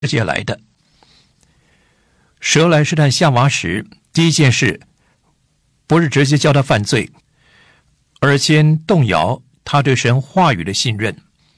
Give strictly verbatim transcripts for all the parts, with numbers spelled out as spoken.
世界来的。蛇来试探夏娃时，第一件事不是直接叫他犯罪，而先动摇他对神话语的信任。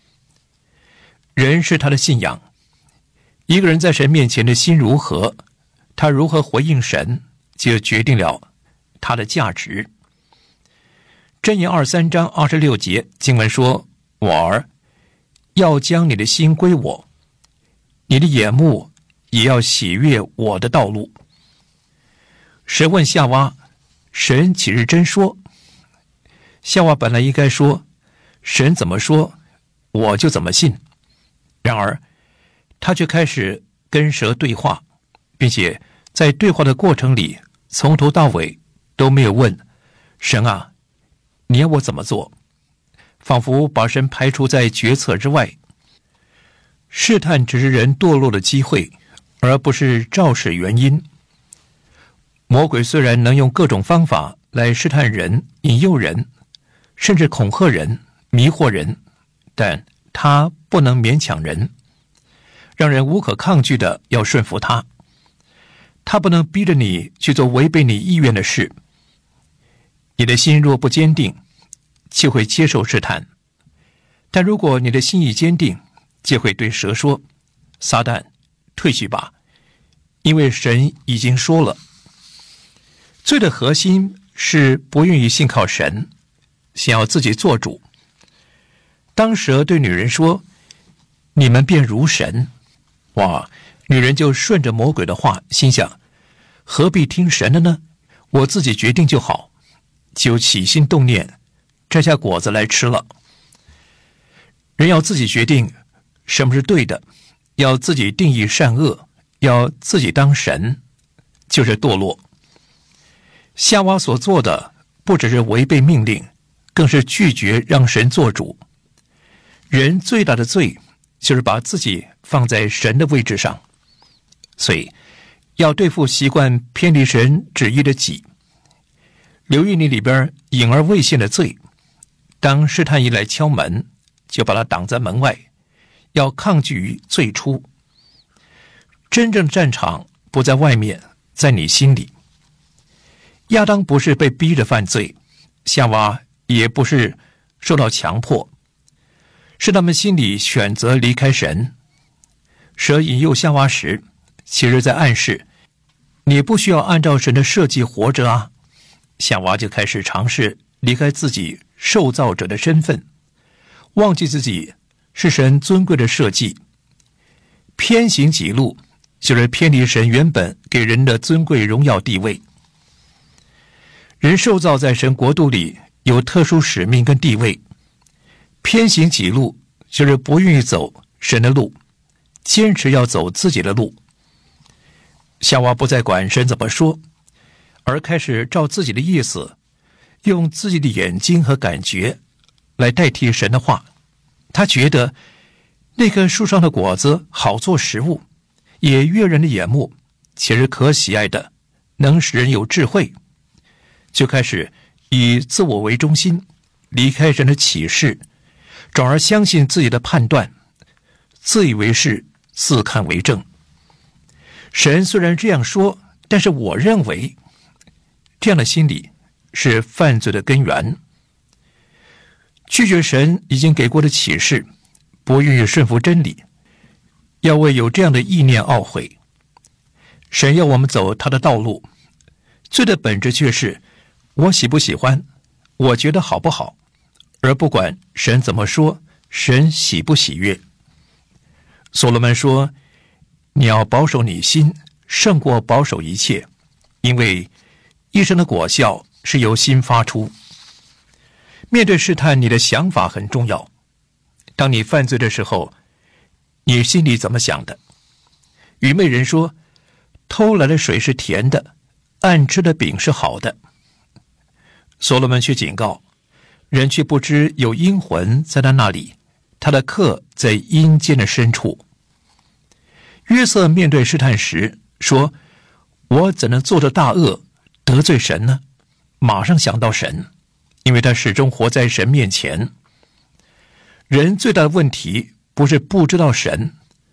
人是他的信仰，一个人在神面前的心如何，他如何回应神，就决定了他的价值。箴言二三章二十六节经文说：“我儿，要将你的心归我，你的眼目也要喜悦我的道路。”神问夏娃：“神岂是真说？”夏娃本来应该说：“神怎么说，我就怎么信。”然而，他却开始跟蛇对话，并且在对话的过程里，从头到尾都没有问神啊，你要我怎么做？仿佛把神排除在决策之外。试探只是人堕落的机会，而不是肇事原因。魔鬼虽然能用各种方法来试探人、引诱人，甚至恐吓人、迷惑人，但他不能勉强人，让人无可抗拒的要顺服他。他不能逼着你去做违背你意愿的事。你的心若不坚定，就会接受试探；但如果你的心意坚定，就会对蛇说：“撒旦，退去吧，因为神已经说了。”罪的核心是不愿意信靠神，想要自己做主。当蛇对女人说：“你们便如神。”哇，女人就顺着魔鬼的话，心想：何必听神的呢？我自己决定就好，就起心动念，摘下果子来吃了。人要自己决定什么是对的，要自己定义善恶，要自己当神，就是堕落。夏娃所做的不只是违背命令，更是拒绝让神做主。人最大的罪就是把自己放在神的位置上，所以要对付习惯偏离神旨意的己，留意你里边隐而未现的罪。当试探一来敲门，就把它挡在门外，要抗拒于最初。真正的战场不在外面，在你心里。亚当不是被逼着犯罪，夏娃也不是受到强迫，是他们心里选择离开神。蛇引诱夏娃时，其实在暗示你不需要按照神的设计活着啊。夏娃就开始尝试离开自己受造者的身份，忘记自己是神尊贵的设计，偏行己路，就是偏离神原本给人的尊贵荣耀地位。人受造在神国度里有特殊使命跟地位，偏行己路就是不愿意走神的路，坚持要走自己的路。夏娃不再管神怎么说，而开始照自己的意思，用自己的眼睛和感觉来代替神的话。他觉得那棵树上的果子好做食物，也悦人的眼目，且是可喜爱的，能使人有智慧。就开始以自我为中心，离开神的启示，转而相信自己的判断，自以为是，自看为正。神虽然这样说，但是我认为，这样的心理是犯罪的根源。拒绝神已经给过的启示，不愿意顺服真理，要为有这样的意念懊悔。神要我们走他的道路，罪的本质却是我喜不喜欢，我觉得好不好，而不管神怎么说，神喜不喜悦。所罗门说：“你要保守你心，胜过保守一切，因为一生的果效是由心发出。”面对试探，你的想法很重要。当你犯罪的时候，你心里怎么想的？愚昧人说：“偷来的水是甜的，暗吃的饼是好的。”所罗门却警告人，却不知有阴魂在他那里，他的客在阴间的深处。约瑟面对试探时说：“我怎能做着大恶得罪神呢？”马上想到神，因为他始终活在神面前。人最大的问题不是不知道神，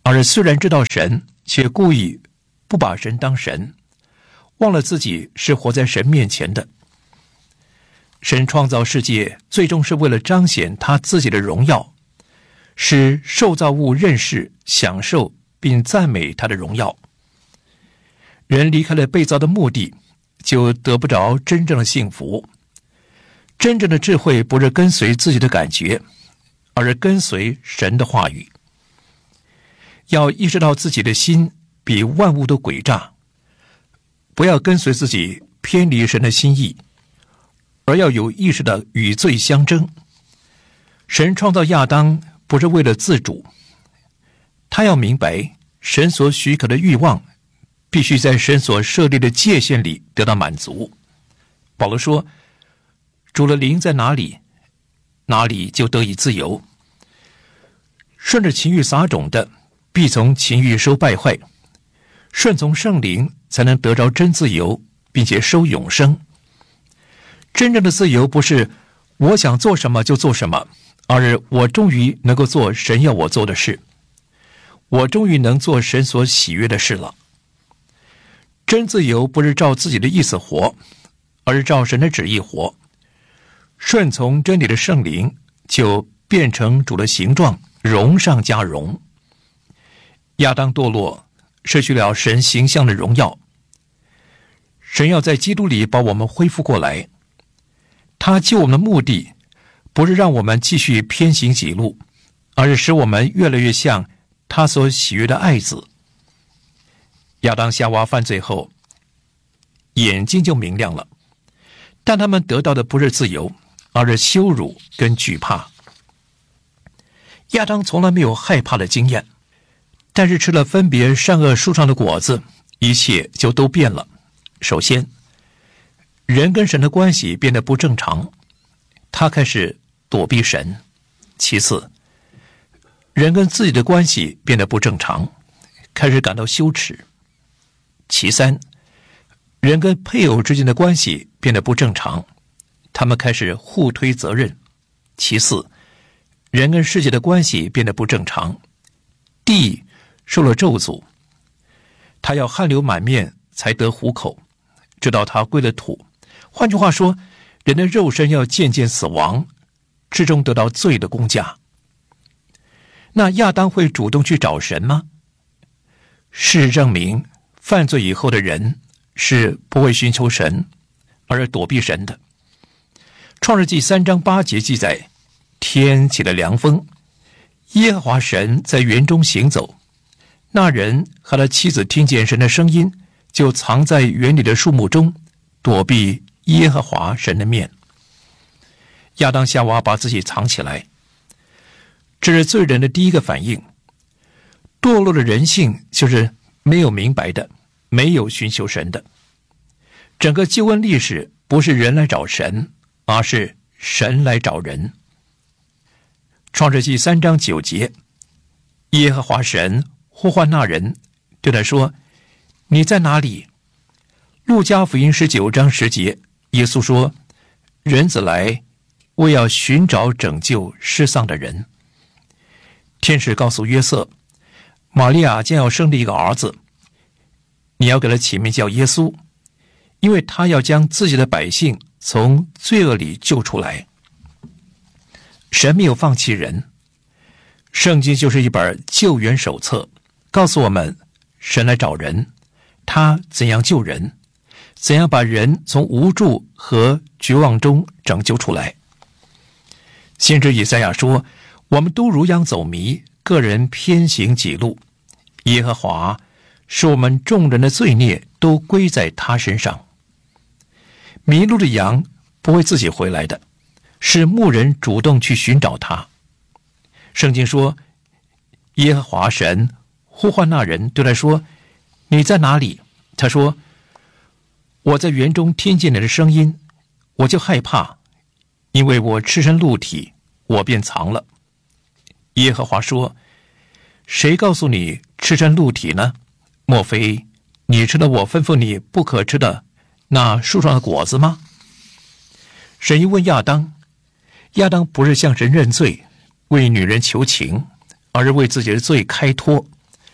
而虽然知道神，却故意不把神当神，忘了自己是活在神面前的。神创造世界，最终是为了彰显他自己的荣耀，使受造物认识、享受并赞美他的荣耀。人离开了被造的目的，就得不着真正的幸福。真正的智慧不是跟随自己的感觉，而是跟随神的话语。要意识到自己的心比万物都诡诈，不要跟随自己偏离神的心意，而要有意识的与罪相争。神创造亚当不是为了自主，他要明白神所许可的欲望必须在神所设立的界限里得到满足。保罗说，主的灵在哪里，哪里就得以自由。顺着情欲撒种的，必从情欲收败坏；顺从圣灵，才能得着真自由，并且收永生。真正的自由不是我想做什么就做什么，而是我终于能够做神要我做的事，我终于能做神所喜悦的事了。真自由不是照自己的意思活，而是照神的旨意活。顺从真理的圣灵，就变成主的形状，荣上加荣。亚当堕落，失去了神形象的荣耀。神要在基督里把我们恢复过来。他救我们的目的，不是让我们继续偏行己路，而是使我们越来越像他所喜悦的爱子。亚当夏娃犯罪后，眼睛就明亮了，但他们得到的不是自由，而是羞辱跟惧怕。亚当从来没有害怕的经验，但是吃了分别善恶树上的果子，一切就都变了。首先，人跟神的关系变得不正常，他开始躲避神。其次，人跟自己的关系变得不正常，开始感到羞耻。其三，人跟配偶之间的关系变得不正常，他们开始互推责任。其四，人跟世界的关系变得不正常，地受了咒诅，他要汗流满面才得糊口，直到他归了土。换句话说，人的肉身要渐渐死亡，至终得到罪的工价。那亚当会主动去找神吗？事实证明，犯罪以后的人是不会寻求神，而是躲避神的。创世纪三章八节记载，天起了凉风，耶和华神在园中行走，那人和他妻子听见神的声音，就藏在园里的树木中，躲避耶和华神的面。亚当夏娃把自己藏起来，这是罪人的第一个反应。堕落的人性就是没有明白的，没有寻求神的。整个救恩历史不是人来找神，而是神来找人。创世纪三章九节，耶和华神呼唤那人，对他说，你在哪里？路加福音十九章十节，耶稣说，人子来，为要寻找拯救失丧的人。天使告诉约瑟，玛利亚将要生了一个儿子，你要给他起名叫耶稣，因为他要将自己的百姓从罪恶里救出来。神没有放弃人，圣经就是一本救援手册，告诉我们神来找人，他怎样救人，怎样把人从无助和绝望中拯救出来。先知以赛亚说，我们都如羊走迷，个人偏行己路，耶和华使我们众人的罪孽都归在他身上。迷路的羊不会自己回来的，是牧人主动去寻找他。圣经说，耶和华神呼唤那人，对他说，你在哪里？他说，我在园中听见你的声音，我就害怕，因为我赤身露体，我便藏了。耶和华说，谁告诉你赤身露体呢？莫非你吃了我吩咐你不可吃的那树上的果子吗？神一问亚当，亚当不是向神认罪，为女人求情，而是为自己的罪开脱。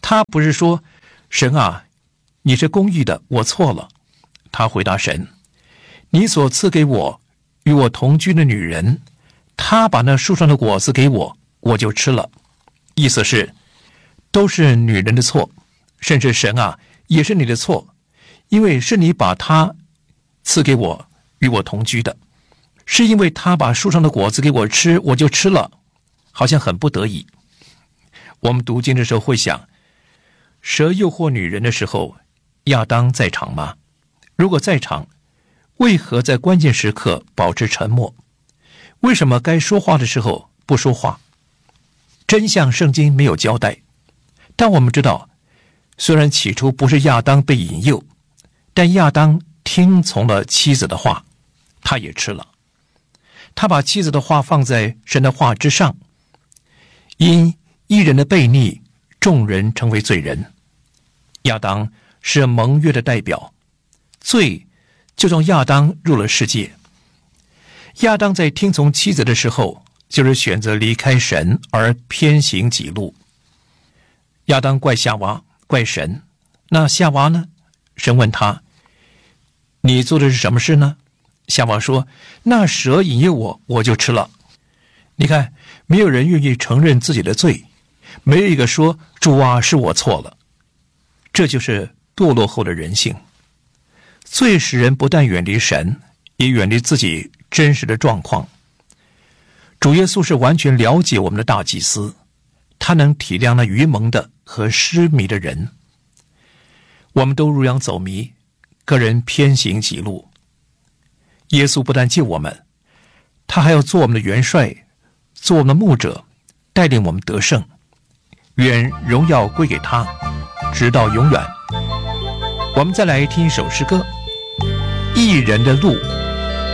他不是说，神啊，你是公义的，我错了。他回答神，你所赐给我与我同居的女人，她把那树上的果子给我，我就吃了。意思是，都是女人的错，甚至神啊，也是你的错，因为是你把她赐给我与我同居的，是因为她把树上的果子给我吃，我就吃了，好像很不得已。我们读经的时候会想，蛇诱惑女人的时候，亚当在场吗？如果在场，为何在关键时刻保持沉默？为什么该说话的时候不说话？真相圣经没有交代，但我们知道，虽然起初不是亚当被引诱，但亚当听从了妻子的话，他也吃了。他把妻子的话放在神的话之上，因一人的悖逆，众人成为罪人。亚当是盟约的代表，罪就从亚当入了世界。亚当在听从妻子的时候，就是选择离开神而偏行己路。亚当怪夏娃，怪神。那夏娃呢？神问他，你做的是什么事呢？夏娃说，那蛇引诱我，我就吃了。你看，没有人愿意承认自己的罪，没有一个说，主啊，是我错了。这就是堕落后的人性。罪使人不但远离神，也远离自己真实的状况。主耶稣是完全了解我们的大祭司，他能体谅那愚蒙的和失迷的人。我们都如羊走迷，个人偏行己路。耶稣不但救我们，他还要做我们的元帅，做我们的牧者，带领我们得胜。愿荣耀归给他，直到永远。我们再来听一首诗歌，义人的路。